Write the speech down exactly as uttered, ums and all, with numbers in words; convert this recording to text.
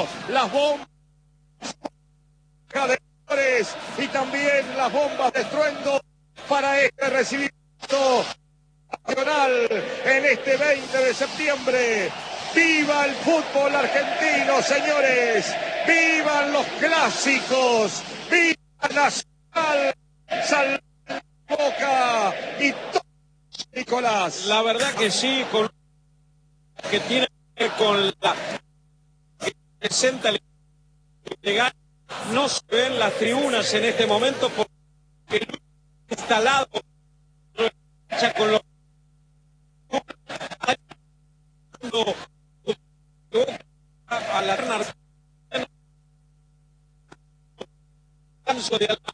las bombas y también las bombas de estruendo para este recibimiento nacional en este veinte de septiembre. ¡Viva el fútbol argentino, señores! ¡Vivan los clásicos! ¡Viva Nacional! ¡Sal Boca! Y todo, Nicolás. La verdad que sí, con que tiene que ver con la que presenta el legal. No se ven las tribunas en este momento porque el instalado con los a la